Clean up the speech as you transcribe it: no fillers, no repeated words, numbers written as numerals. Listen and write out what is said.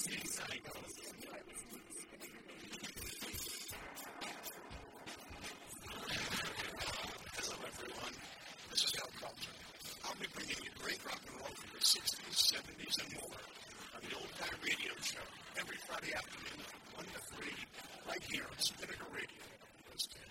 Hello, everyone. This is Al Culture. I'll be bringing you great rock and roll from the 60s, 70s, and more on the Old Time Radio Show every Friday afternoon from 1 to 3 right here on Spinnaker Radio.